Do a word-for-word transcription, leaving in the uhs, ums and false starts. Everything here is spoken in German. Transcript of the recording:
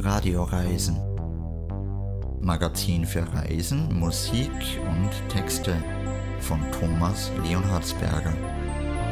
Radioreisen. Magazin für Reisen, Musik und Texte von Thomas Leonhardsberger.